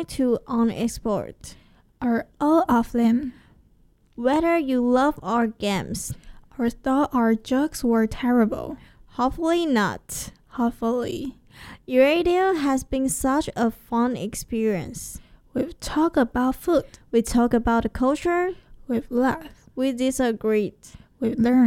like to unexplored. Are all of them. Whether you love our games, Or thought our jokes were terrible. hopefully not. Hopefully. Radio has been such a fun experience. We've talked about food. We talk about the culture, We've laughed. we disagreed. We've learned.